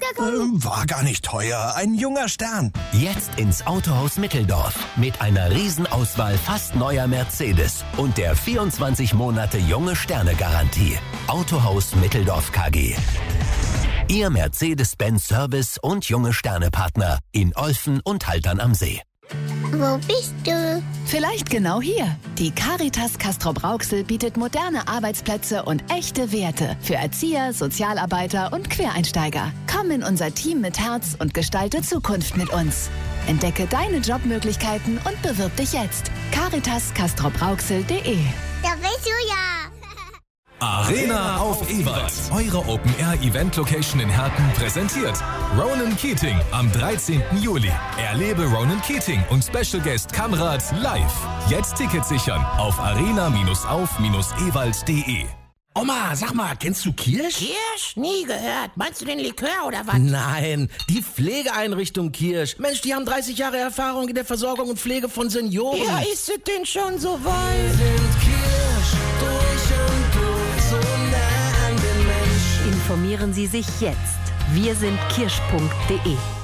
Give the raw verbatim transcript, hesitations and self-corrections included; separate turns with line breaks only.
runterkommen?
Äh, war gar nicht teuer. Ein junger Stern.
Jetzt ins Autohaus Mitteldorf mit einer Riesenauswahl fast neuer Mercedes und der vierundzwanzig Monate junge Sterne-Garantie. Autohaus Mitteldorf K G. Ihr Mercedes-Benz-Service und junge Sterne-Partner in Olfen und Haltern am See.
Wo bist du?
Vielleicht genau hier. Die Caritas Castrop-Rauxel bietet moderne Arbeitsplätze und echte Werte für Erzieher, Sozialarbeiter und Quereinsteiger. Komm in unser Team mit Herz und gestalte Zukunft mit uns. Entdecke deine Jobmöglichkeiten und bewirb dich jetzt. caritas castrop rauxel punkt de.
Da bist du ja.
Arena auf Ewald. Eure Open-Air-Event-Location in Herten präsentiert Ronan Keating am dreizehnten Juli. Erlebe Ronan Keating und Special Guest Kamrat live. Jetzt Tickets sichern auf arena auf ewald punkt de.
Oma, sag mal, kennst du Kirsch?
Kirsch? Nie gehört. Meinst du den Likör oder was?
Nein, die Pflegeeinrichtung Kirsch. Mensch, die haben dreißig Jahre Erfahrung in der Versorgung und Pflege von Senioren.
Ja, ist es denn schon so weit?
Sind Kirsch durch und durch, so nah an den Menschen.
Informieren Sie sich jetzt. Wir sind kirsch punkt de.